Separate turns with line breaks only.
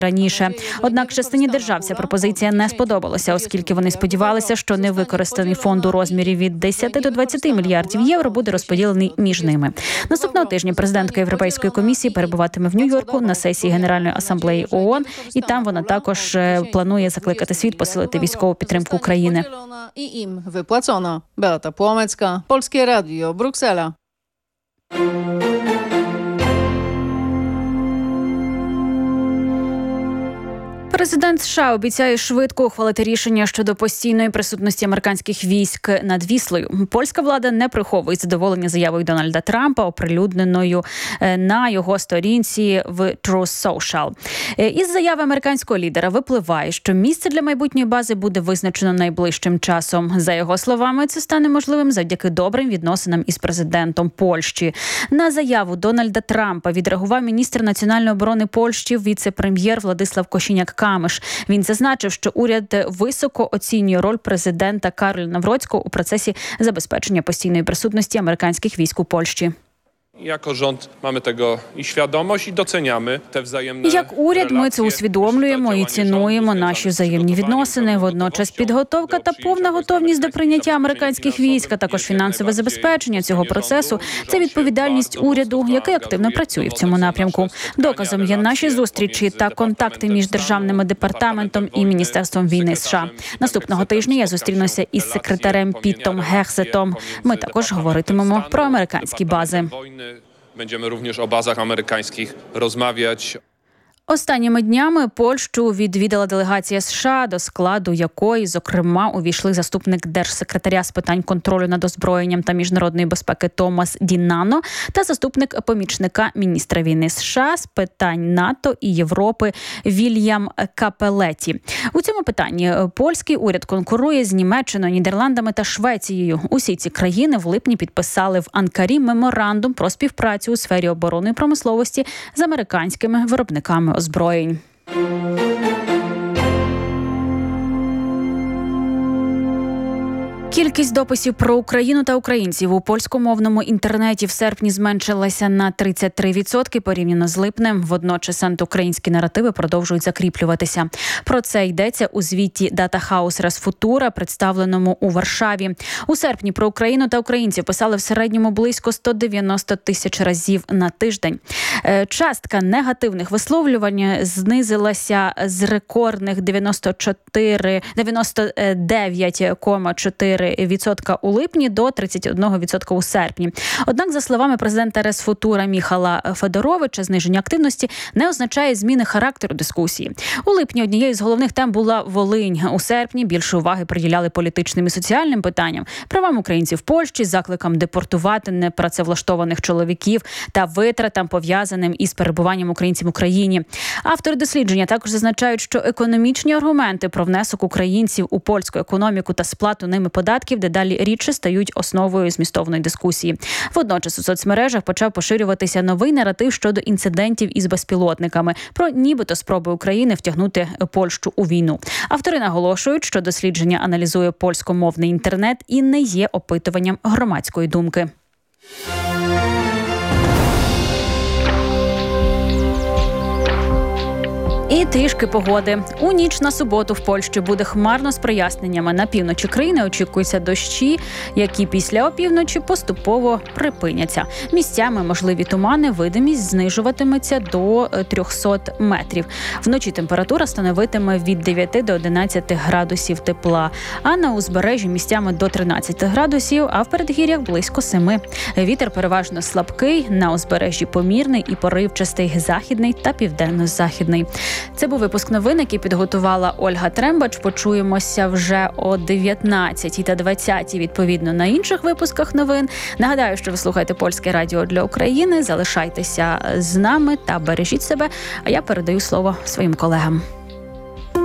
раніше. Однак частині держав ця пропозиція не сподобалася, оскільки вони сподівалися, що невикористаний фонд у розмірі від 10 до 20 мільярдів євро буде розподілений між ними. Наступного тижня президентка Європейської комісії перебуватиме в Нью-Йорку на сесії Генеральної асамблеї ООН, і там вона також планує закликати світ посилити військову підтримку України.
І їм виплачено. Беата Помецька, Польське радіо, Брюкселя.
Президент США обіцяє швидко ухвалити рішення щодо постійної присутності американських військ над Віслою. Польська влада не приховує задоволення заявою Дональда Трампа, оприлюдненою на його сторінці в Truth Social. Із заяви американського лідера випливає, що місце для майбутньої бази буде визначено найближчим часом. За його словами, це стане можливим завдяки добрим відносинам із президентом Польщі. На заяву Дональда Трампа відреагував міністр національної оборони Польщі, віце-прем'єр Владислав Косіняк-Камиш. Він зазначив, що уряд високо оцінює роль президента Кароля Навроцького у процесі забезпечення постійної присутності американських військ у Польщі.
Jako rząd mamy tego i świadomość i doceniamy te wzajemne
Як уряд ми це усвідомлюємо і цінуємо наші взаємні відносини. Водночас підготовка та повна готовність до прийняття американських військ, а також фінансове забезпечення цього процесу – це відповідальність уряду, який активно працює в цьому напрямку. Доказом є наші зустрічі та контакти між Державним департаментом і Міністерством війни США. Наступного тижня я зустрінуся із секретарем Пітом Гексетом. Ми також говоритимемо про американські бази.
Będziemy również o bazach amerykańskich rozmawiać.
Останніми днями Польщу відвідала делегація США, до складу якої, зокрема, увійшли заступник держсекретаря з питань контролю над озброєнням та міжнародної безпеки Томас Дінано та заступник помічника міністра війни США з питань НАТО і Європи Вільям Капелеті. У цьому питанні польський уряд конкурує з Німеччиною, Нідерландами та Швецією. Усі ці країни в липні підписали в Анкарі меморандум про співпрацю у сфері оборонної промисловості з американськими виробниками озброєнь. Кількість дописів про Україну та українців у польськомовному інтернеті в серпні зменшилася на 33% порівняно з липнем. Водночас антиукраїнські наративи продовжують закріплюватися. Про це йдеться у звіті Data House Resfutura, представленому у Варшаві. У серпні про Україну та українців писали в середньому близько 190 тисяч разів на тиждень. Частка негативних висловлювань знизилася з рекордних 99,4% у липні до 31% у серпні. Однак, за словами президента Resfutura Міхала Федоровича, зниження активності не означає зміни характеру дискусії. У липні однією з головних тем була Волинь. У серпні більше уваги приділяли політичним і соціальним питанням, правам українців в Польщі, закликам депортувати непрацевлаштованих чоловіків та витратам, пов'язаним із перебуванням українців в Україні. Автори дослідження також зазначають, що економічні аргументи про внесок українців у польську економіку та сплату ними податків дедалі рідше стають основою змістовної дискусії. Водночас у соцмережах почав поширюватися новий наратив щодо інцидентів із безпілотниками, про нібито спроби України втягнути Польщу у війну. Автори наголошують, що дослідження аналізує польськомовний інтернет і не є опитуванням громадської думки. І трішки погоди. У ніч на суботу в Польщі буде хмарно з проясненнями. На півночі країни очікуються дощі, які після опівночі поступово припиняться. Місцями можливі тумани, видимість знижуватиметься до 300 метрів. Вночі температура становитиме від 9 до 11 градусів тепла, а на узбережжі місцями до 13 градусів, а в передгір'ях близько 7. Вітер переважно слабкий, на узбережжі помірний і поривчастий західний та південно-західний. Це був випуск новин, який підготувала Ольга Трембач. Почуємося вже о 19 та 20 відповідно на інших випусках новин. Нагадаю, що ви слухаєте Польське радіо для України. Залишайтеся з нами та бережіть себе. А я передаю слово своїм колегам.